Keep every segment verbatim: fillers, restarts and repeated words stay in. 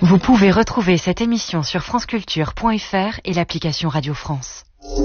Vous pouvez retrouver cette émission sur franceculture point f r et l'application Radio France.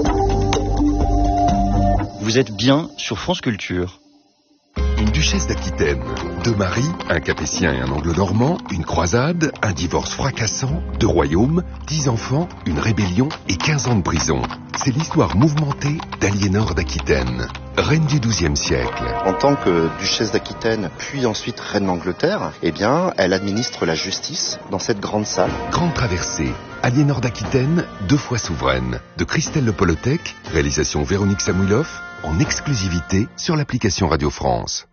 Vous êtes bien sur France Culture. Une duchesse d'Aquitaine, deux maris, un capétien et un anglo-normand, une croisade, un divorce fracassant, deux royaumes, dix enfants, une rébellion et quinze ans de prison. C'est l'histoire mouvementée d'Aliénor d'Aquitaine, reine du douzième siècle. En tant que duchesse d'Aquitaine, puis ensuite reine d'Angleterre, eh bien, elle administre la justice dans cette grande salle. Grande traversée, Aliénor d'Aquitaine, deux fois souveraine, de Christelle Le Polotec, réalisation Véronique Samouilov, en exclusivité sur l'application Radio France.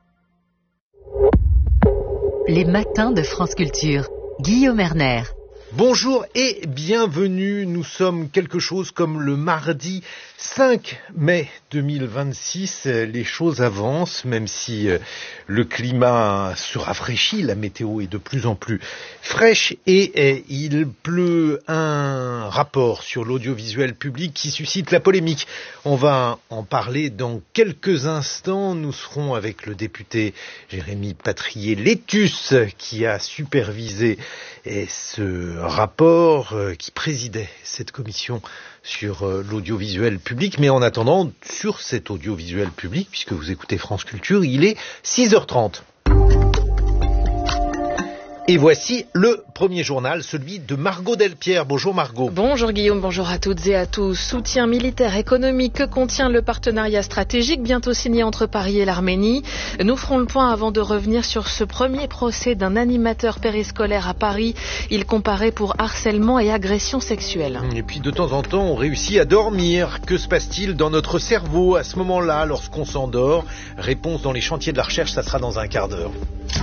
Les matins de France Culture. Guillaume Erner. Bonjour et bienvenue, nous sommes quelque chose comme le mardi cinq mai deux mille vingt-six, les choses avancent, même si le climat se rafraîchit, la météo est de plus en plus fraîche et il pleut. Un rapport sur l'audiovisuel public qui suscite la polémique. On va en parler dans quelques instants, nous serons avec le député Jérémy Patrier-Létus qui a supervisé ce rapport, qui présidait cette commission sur l'audiovisuel public. Mais en attendant, sur cet audiovisuel public, puisque vous écoutez France Culture, il est six heures trente. Et voici le premier journal, celui de Margot Delpierre. Bonjour Margot. Bonjour Guillaume, bonjour à toutes et à tous. Soutien militaire économique que contient le partenariat stratégique bientôt signé entre Paris et l'Arménie. Nous ferons le point avant de revenir sur ce premier procès d'un animateur périscolaire à Paris. Il comparait pour harcèlement et agression sexuelle. Et puis de temps en temps, on réussit à dormir. Que se passe-t-il dans notre cerveau à ce moment-là, lorsqu'on s'endort? Réponse dans les chantiers de la recherche, ça sera dans un quart d'heure.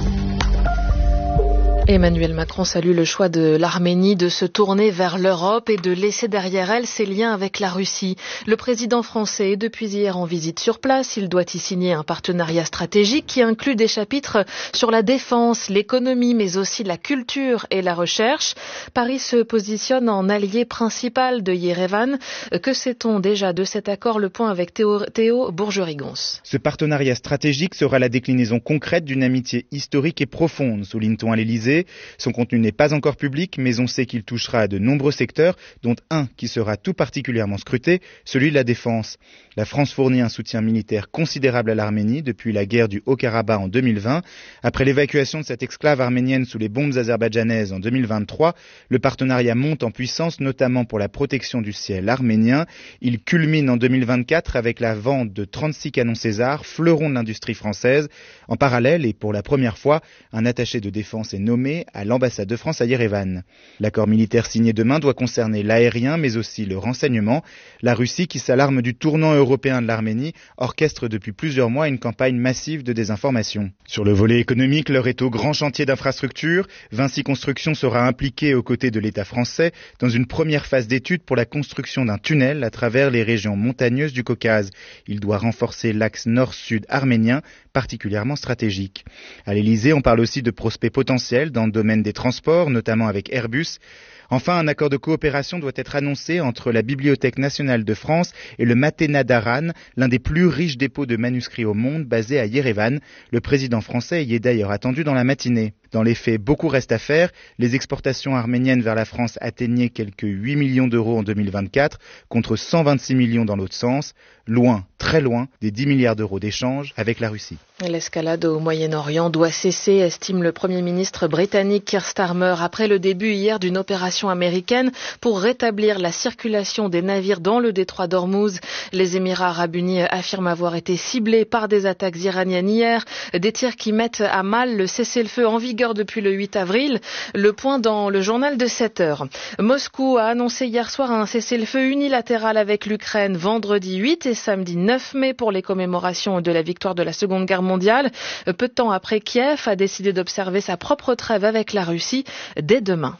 Emmanuel Macron salue le choix de l'Arménie de se tourner vers l'Europe et de laisser derrière elle ses liens avec la Russie. Le président français est depuis hier en visite sur place. Il doit y signer un partenariat stratégique qui inclut des chapitres sur la défense, l'économie, mais aussi la culture et la recherche. Paris se positionne en allié principal de Yerevan. Que sait-on déjà de cet accord? Le point avec Théo, Théo Bourgerigons. Ce partenariat stratégique sera la déclinaison concrète d'une amitié historique et profonde, souligne-t-on à l'Élysée. Son contenu n'est pas encore public, mais on sait qu'il touchera à de nombreux secteurs, dont un qui sera tout particulièrement scruté, celui de la défense. La France fournit un soutien militaire considérable à l'Arménie depuis la guerre du Haut-Karabakh en deux mille vingt. Après l'évacuation de cette exclave arménienne sous les bombes azerbaïdjanaises en deux mille vingt-trois, le partenariat monte en puissance, notamment pour la protection du ciel arménien. Il culmine en deux mille vingt-quatre avec la vente de trente-six canons César, fleurons de l'industrie française. En parallèle, et pour la première fois, un attaché de défense est nommé à l'ambassade de France à Yerevan. L'accord militaire signé demain doit concerner l'aérien, mais aussi le renseignement. La Russie, qui s'alarme du tournant européen de l'Arménie, orchestre depuis plusieurs mois une campagne massive de désinformation. Sur le volet économique, l'heure est au grand chantier d'infrastructure. Vinci Construction sera impliqué aux côtés de l'État français dans une première phase d'étude pour la construction d'un tunnel à travers les régions montagneuses du Caucase. Il doit renforcer l'axe nord-sud arménien, particulièrement stratégique. À l'Élysée, on parle aussi de prospects potentiels dans le domaine des transports, notamment avec Airbus. Enfin, un accord de coopération doit être annoncé entre la Bibliothèque nationale de France et le Maténa d'Aran, l'un des plus riches dépôts de manuscrits au monde, basé à Yerevan. Le président français y est d'ailleurs attendu dans la matinée. Dans les faits, beaucoup reste à faire. Les exportations arméniennes vers la France atteignaient quelques huit millions d'euros en deux mille vingt-quatre, contre cent vingt-six millions dans l'autre sens. Loin, très loin, des dix milliards d'euros d'échanges avec la Russie. L'escalade au Moyen-Orient doit cesser, estime le Premier ministre britannique Keir Starmer, après le début hier d'une opération américaine pour rétablir la circulation des navires dans le détroit d'Ormuz. Les Émirats arabes unis affirment avoir été ciblés par des attaques iraniennes hier, des tirs qui mettent à mal le cessez-le-feu en vigueur depuis le huit avril. Le point dans le journal de sept heures. Moscou a annoncé hier soir un cessez-le-feu unilatéral avec l'Ukraine vendredi huit et samedi neuf mai pour les commémorations de la victoire de la Seconde Guerre mondiale. Peu de temps après, Kiev a décidé d'observer sa propre trêve avec la Russie dès demain.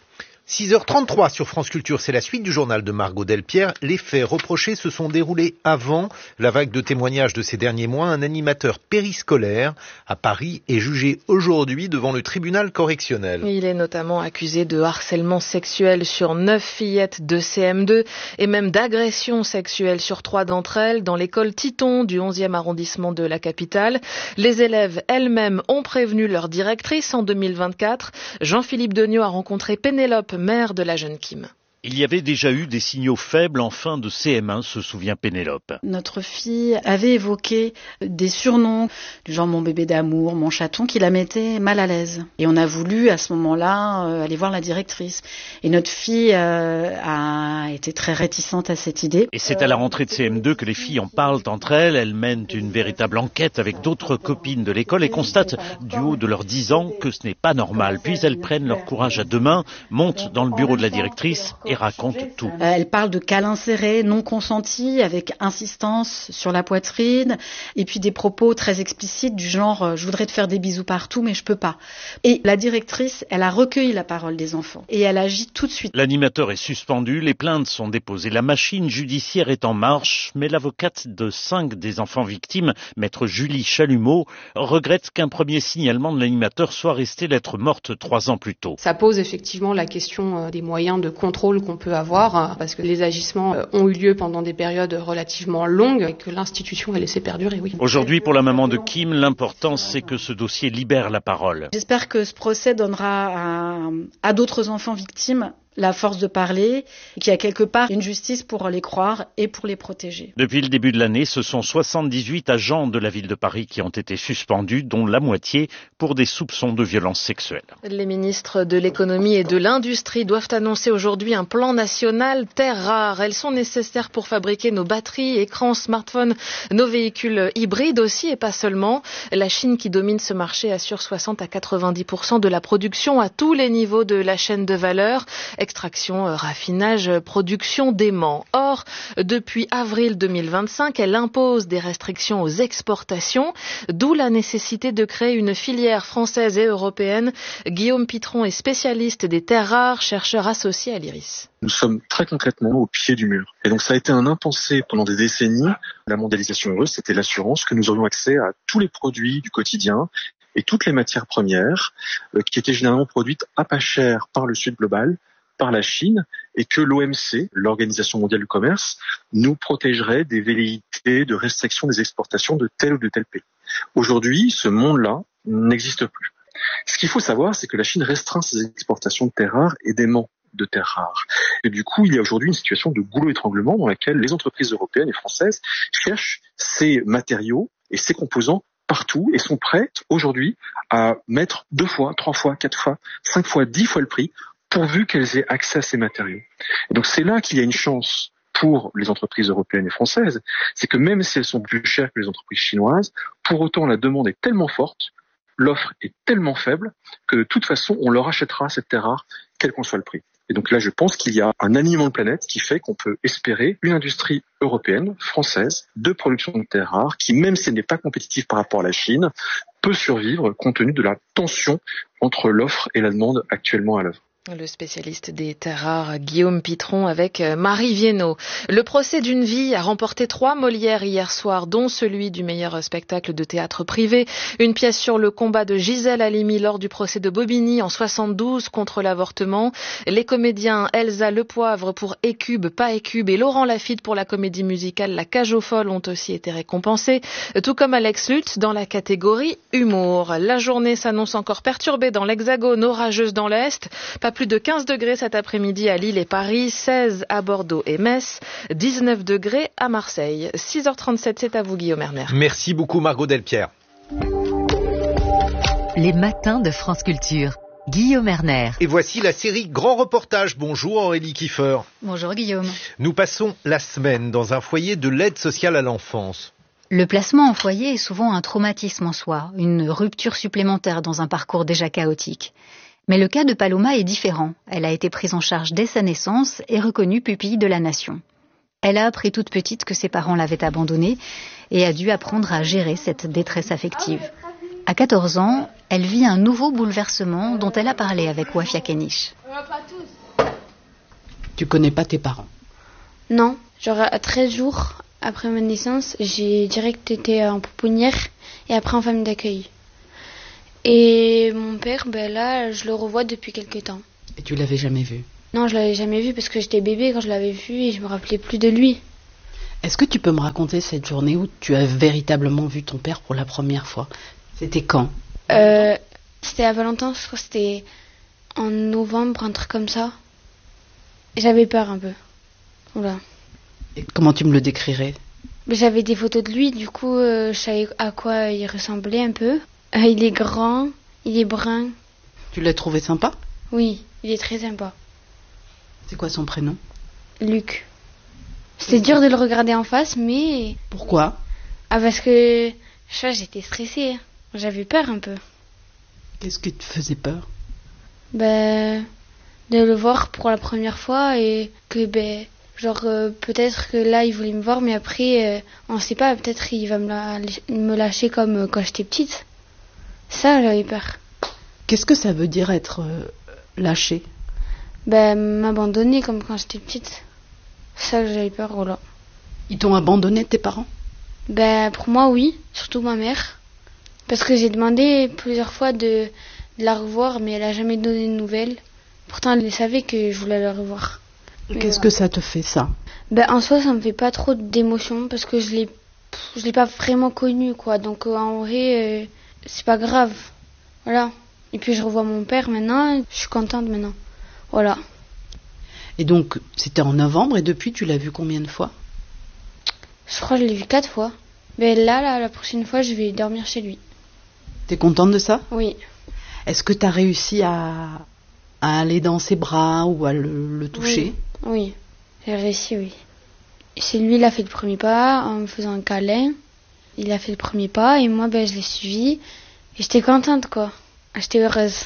six heures trente-trois sur France Culture, c'est la suite du journal de Margot Delpierre. Les faits reprochés se sont déroulés avant la vague de témoignages de ces derniers mois. Un animateur périscolaire à Paris est jugé aujourd'hui devant le tribunal correctionnel. Il est notamment accusé de harcèlement sexuel sur neuf fillettes de C M deux et même d'agression sexuelle sur trois d'entre elles dans l'école Titon du onzième arrondissement de la capitale. Les élèves elles-mêmes ont prévenu leur directrice en deux mille vingt-quatre. Jean-Philippe Degnaud a rencontré Pénélope, mère de la jeune Kim. Il y avait déjà eu des signaux faibles en fin de C M un, se souvient Pénélope. Notre fille avait évoqué des surnoms du genre mon bébé d'amour, mon chaton, qui la mettaient mal à l'aise. Et on a voulu à ce moment-là euh, aller voir la directrice. Et notre fille euh, a été très réticente à cette idée. Et c'est à la rentrée de C M deux que les filles en parlent entre elles. Elles mènent une véritable enquête avec d'autres copines de l'école et constatent du haut de leurs dix ans que ce n'est pas normal. Puis elles prennent leur courage à deux mains, montent dans le bureau de la directrice et raconte tout. Elle parle de câlins serrés, non consentis, avec insistance sur la poitrine, et puis des propos très explicites du genre euh, « je voudrais te faire des bisous partout, mais je peux pas ». Et la directrice, elle a recueilli la parole des enfants, et elle agit tout de suite. L'animateur est suspendu, les plaintes sont déposées, la machine judiciaire est en marche, mais l'avocate de cinq des enfants victimes, maître Julie Chalumeau, regrette qu'un premier signalement de l'animateur soit resté lettre morte trois ans plus tôt. Ça pose effectivement la question des moyens de contrôle qu'on peut avoir, parce que les agissements ont eu lieu pendant des périodes relativement longues et que l'institution a laissé perdurer, oui. Aujourd'hui, pour la maman de Kim, l'important c'est que ce dossier libère la parole. J'espère que ce procès donnera à, à d'autres enfants victimes la force de parler, et qu'il y a quelque part une justice pour les croire et pour les protéger. Depuis le début de l'année, ce sont soixante-dix-huit agents de la ville de Paris qui ont été suspendus, dont la moitié pour des soupçons de violences sexuelles. Les ministres de l'économie et de l'industrie doivent annoncer aujourd'hui un plan national terres rares. Elles sont nécessaires pour fabriquer nos batteries, écrans, smartphones, nos véhicules hybrides aussi et pas seulement. La Chine qui domine ce marché assure soixante à quatre-vingt-dix pour cent de la production à tous les niveaux de la chaîne de valeur. Extraction, raffinage, production d'aimants. Or, depuis avril deux mille vingt-cinq, elle impose des restrictions aux exportations, d'où la nécessité de créer une filière française et européenne. Guillaume Pitron est spécialiste des terres rares, chercheur associé à l'I R I S. Nous sommes très concrètement au pied du mur. Et donc ça a été un impensé pendant des décennies. La mondialisation heureuse, c'était l'assurance que nous aurions accès à tous les produits du quotidien et toutes les matières premières euh, qui étaient généralement produites à pas cher par le Sud global, par la Chine, et que l'O M C, l'Organisation mondiale du commerce, nous protégerait des velléités de restriction des exportations de tel ou de tel pays. Aujourd'hui, ce monde-là n'existe plus. Ce qu'il faut savoir, c'est que la Chine restreint ses exportations de terres rares et d'aimants de terres rares. Et du coup, il y a aujourd'hui une situation de goulot étranglement dans laquelle les entreprises européennes et françaises cherchent ces matériaux et ces composants partout et sont prêtes aujourd'hui à mettre deux fois, trois fois, quatre fois, cinq fois, dix fois le prix pourvu qu'elles aient accès à ces matériaux. Et donc c'est là qu'il y a une chance pour les entreprises européennes et françaises, c'est que même si elles sont plus chères que les entreprises chinoises, pour autant la demande est tellement forte, l'offre est tellement faible, que de toute façon on leur achètera cette terre rare, quel qu'en soit le prix. Et donc là je pense qu'il y a un alignement de planète qui fait qu'on peut espérer une industrie européenne, française, de production de terres rares, qui même si elle n'est pas compétitive par rapport à la Chine, peut survivre compte tenu de la tension entre l'offre et la demande actuellement à l'œuvre. Le spécialiste des terres rares, Guillaume Pitron, avec Marie Viennot. Le procès d'une vie a remporté trois Molières hier soir, dont celui du meilleur spectacle de théâtre privé. Une pièce sur le combat de Gisèle Halimi lors du procès de Bobigny en soixante-douze contre l'avortement. Les comédiens Elsa Lepoivre pour Écube, pas Écube et Laurent Lafitte pour la comédie musicale La Cage aux Folles ont aussi été récompensés, tout comme Alex Lutz dans la catégorie humour. La journée s'annonce encore perturbée dans l'Hexagone, orageuse dans l'Est. Pas plus de quinze degrés cet après-midi à Lille et Paris, seize à Bordeaux et Metz, dix-neuf degrés à Marseille. six heures trente-sept, c'est à vous Guillaume Erner. Merci beaucoup Margot Delpierre. Les matins de France Culture. Guillaume Erner. Et voici la série Grand Reportage. Bonjour Aurélie Kiefer. Bonjour Guillaume. Nous passons la semaine dans un foyer de l'aide sociale à l'enfance. Le placement en foyer est souvent un traumatisme en soi, une rupture supplémentaire dans un parcours déjà chaotique. Mais le cas de Paloma est différent. Elle a été prise en charge dès sa naissance et reconnue pupille de la nation. Elle a appris toute petite que ses parents l'avaient abandonnée et a dû apprendre à gérer cette détresse affective. À quatorze ans, elle vit un nouveau bouleversement dont elle a parlé avec Wafia Kenish. Tu connais pas tes parents? Non, genre à treize jours après ma naissance, j'ai direct été en pouponnière et après en famille d'accueil. Et mon père, ben là, je le revois depuis quelques temps. Et tu l'avais jamais vu? Non, je l'avais jamais vu parce que j'étais bébé quand je l'avais vu et je me rappelais plus de lui. Est-ce que tu peux me raconter cette journée où tu as véritablement vu ton père pour la première fois? C'était quand? euh, C'était à Valentin, je crois que c'était en novembre, un truc comme ça. J'avais peur un peu. Oula. Et comment tu me le décrirais? J'avais des photos de lui, du coup, euh, je savais à quoi il ressemblait un peu. Euh, il est grand, il est brun. Tu l'as trouvé sympa? Oui, il est très sympa. C'est quoi son prénom? Luc. C'était dur de le regarder en face, mais... Pourquoi? Ah, parce que je sais, j'étais stressée. J'avais peur un peu. Qu'est-ce qui te faisait peur? Ben, de le voir pour la première fois et que, ben, genre, euh, peut-être que là, il voulait me voir, mais après, euh, on sait pas, peut-être il va me, la, me lâcher comme euh, quand j'étais petite. Ça, j'avais peur. Qu'est-ce que ça veut dire être euh, lâché? Ben, m'abandonner comme quand j'étais petite. Ça, j'avais peur, voilà. Ils t'ont abandonné, tes parents? Ben, pour moi, oui. Surtout ma mère. Parce que j'ai demandé plusieurs fois de, de la revoir, mais elle a jamais donné de nouvelles. Pourtant, elle savait que je voulais la revoir. Et qu'est-ce voilà. que ça te fait, ça? Ben, en soi, ça me fait pas trop d'émotion, parce que je l'ai, je l'ai pas vraiment connu, quoi. Donc, euh, en vrai, euh, c'est pas grave. Voilà. Et puis, je revois mon père maintenant, je suis contente maintenant. Voilà. Et donc, c'était en novembre, et depuis, tu l'as vu combien de fois? Je crois que je l'ai vu quatre fois. Mais là, là, la prochaine fois, je vais dormir chez lui. T'es contente de ça? Oui. Est-ce que t'as réussi à, à aller dans ses bras ou à le, le toucher? Oui, oui. J'ai réussi, oui. C'est lui, il a fait le premier pas en me faisant un câlin. Il a fait le premier pas, et moi, ben, je l'ai suivi. Et j'étais contente, quoi. J'étais heureuse.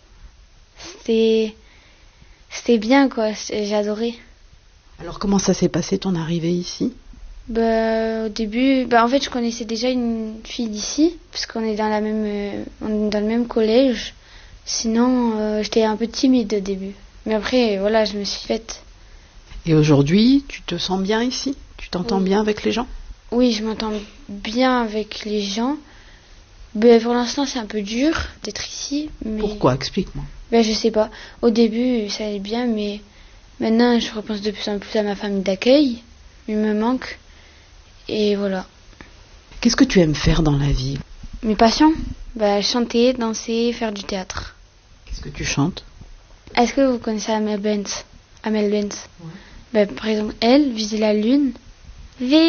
C'était... C'était bien, quoi. J'ai adoré. Alors, comment ça s'est passé, ton arrivée ici? Bah, au début, bah, en fait, je connaissais déjà une fille d'ici, parce qu'on est dans la même, euh, on est dans le même collège. Sinon, euh, j'étais un peu timide au début. Mais après, voilà, je me suis faite. Et aujourd'hui, tu te sens bien ici? Tu t'entends oui. bien avec les gens? Oui, je m'entends bien avec les gens. Ben, pour l'instant, c'est un peu dur d'être ici. Mais... Pourquoi? Explique-moi. Ben, je sais pas. Au début, ça allait bien, mais maintenant, je repense de plus en plus à ma famille d'accueil. Il me manque. Et voilà. Qu'est-ce que tu aimes faire dans la vie? Mes passions? Ben, chanter, danser, faire du théâtre. Qu'est-ce que tu chantes? Est-ce que vous connaissez Amel Bent? Amel Bent. Ouais. Ben, par exemple, elle, Viser la lune.